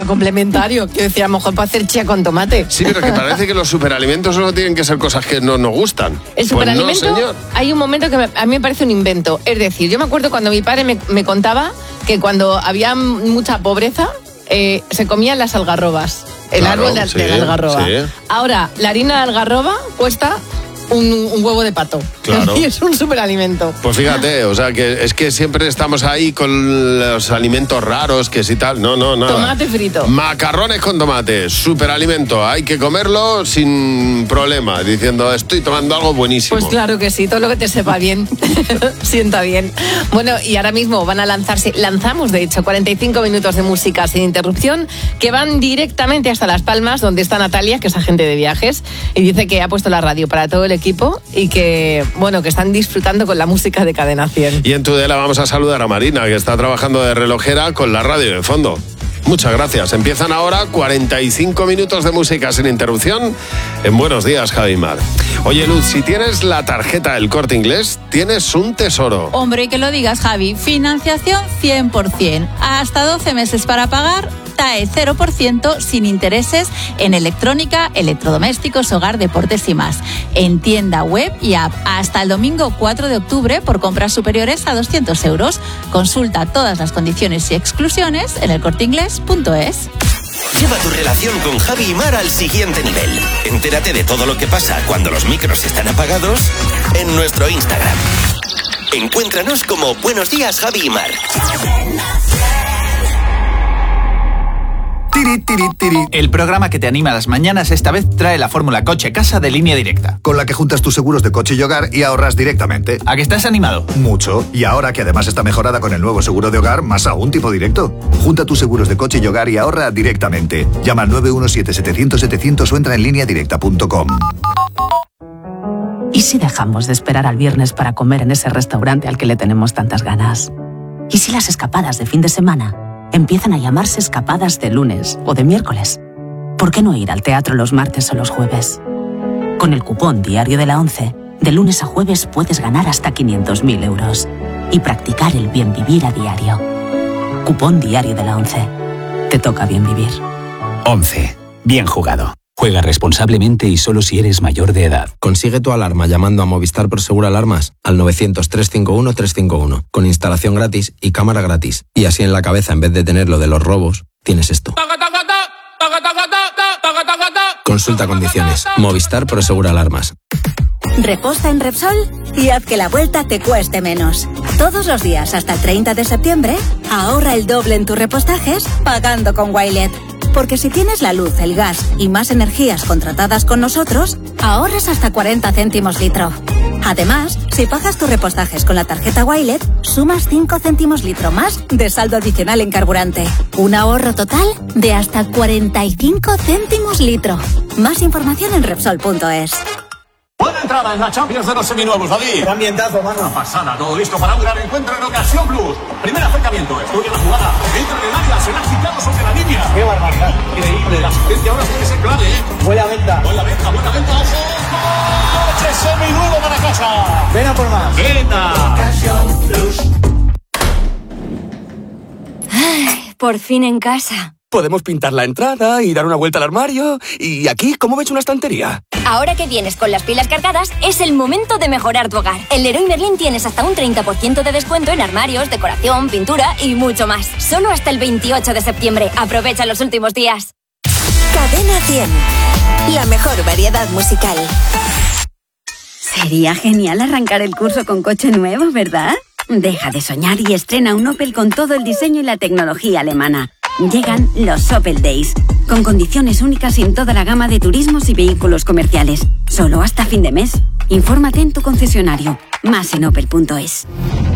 complementario. Que decía, a lo mejor para hacer chía con tomate. Sí, pero que parece que los superalimentos solo tienen que ser cosas que no nos gustan. El superalimento, pues no, señor. Hay un momento que a mí me parece un invento. Es decir, yo me acuerdo cuando mi padre me contaba que cuando había mucha pobreza, se comían las algarrobas. El árbol de la algarroba. Sí. Ahora, la harina de algarroba cuesta un huevo de pato. Claro. Y es un superalimento. Pues fíjate, o sea, que es que siempre estamos ahí con los alimentos raros, que si tal, no, nada. Tomate frito. Macarrones con tomate, superalimento, hay que comerlo sin problema, diciendo, estoy tomando algo buenísimo. Pues claro que sí, todo lo que te sepa bien, sienta bien. Bueno, y ahora mismo lanzamos de hecho 45 minutos de música sin interrupción, que van directamente hasta Las Palmas, donde está Natalia, que es agente de viajes, y dice que ha puesto la radio para todo el equipo y que, bueno, que están disfrutando con la música de Cadena 100. Y en Tudela vamos a saludar a Marina, que está trabajando de relojera con la radio de fondo. Muchas gracias. Empiezan ahora 45 minutos de música sin interrupción en Buenos Días, Javi Mar. Oye, Luz, si tienes la tarjeta del Corte Inglés, tienes un tesoro. Hombre, que lo digas, Javi. Financiación 100%. Hasta 12 meses para pagar. TAE 0% sin intereses en electrónica, electrodomésticos, hogar, deportes y más. En tienda web y app hasta el domingo 4 de octubre por compras superiores a 200 euros. Consulta todas las condiciones y exclusiones en elcorteinglés.es. Lleva tu relación con Javi y Mar al siguiente nivel. Entérate de todo lo que pasa cuando los micros están apagados en nuestro Instagram. Encuéntranos como Buenos Días, Javi y Mar. El programa que te anima a las mañanas esta vez trae la fórmula coche-casa de Línea Directa, con la que juntas tus seguros de coche y hogar y ahorras directamente. ¿A que estás animado? Mucho. Y ahora que además está mejorada con el nuevo seguro de hogar, más aún tipo directo. Junta tus seguros de coche y hogar y ahorra directamente. Llama al 917-700-700 o entra en lineadirecta.com. ¿Y si dejamos de esperar al viernes para comer en ese restaurante al que le tenemos tantas ganas? ¿Y si las escapadas de fin de semana empiezan a llamarse escapadas de lunes o de miércoles? ¿Por qué no ir al teatro los martes o los jueves? Con el cupón Diario de la ONCE, de lunes a jueves puedes ganar hasta 500.000 euros y practicar el bien vivir a diario. Cupón Diario de la ONCE. Te toca bien vivir. 11. Bien jugado. Juega responsablemente y solo si eres mayor de edad. Consigue tu alarma llamando a Movistar Prosegur Alarmas al 900-351-351 con instalación gratis y cámara gratis. Y así en la cabeza, en vez de tener lo de los robos, tienes esto. Consulta condiciones. Movistar Prosegur Alarmas. Reposta en Repsol y haz que la vuelta te cueste menos. Todos los días hasta el 30 de septiembre, ahorra el doble en tus repostajes pagando con Wilet. Porque si tienes la luz, el gas y más energías contratadas con nosotros, ahorras hasta 40 céntimos litro. Además, si pagas tus repostajes con la tarjeta Wilet, sumas 5 céntimos litro más de saldo adicional en carburante. Un ahorro total de hasta 45 céntimos litro. Más información en Repsol.es. Buena entrada en la Champions de los seminuevos, David. Qué ambientazo, mano. Una pasada, todo listo para un gran encuentro en Ocasión Plus. Primer acercamiento, estudia la jugada. Entra en el área, será citado sobre la línea. Qué barbaridad. Increíble, la asistencia ahora tiene que ser clave, ¿eh? Buena venta. Buena venta, ojo. Coche seminuevo para casa. Ven a por más. Venga. Ocasión Plus. Ay, por fin en casa. Podemos pintar la entrada y dar una vuelta al armario. Y aquí, ¿cómo ves una estantería? Ahora que vienes con las pilas cargadas, es el momento de mejorar tu hogar. En Leroy Merlin tienes hasta un 30% de descuento en armarios, decoración, pintura y mucho más. Solo hasta el 28 de septiembre. Aprovecha los últimos días. Cadena 100. La mejor variedad musical. Sería genial arrancar el curso con coche nuevo, ¿verdad? Deja de soñar y estrena un Opel con todo el diseño y la tecnología alemana. Llegan los Opel Days, con condiciones únicas en toda la gama de turismos y vehículos comerciales. Solo hasta fin de mes. Infórmate en tu concesionario. Más en opel.es.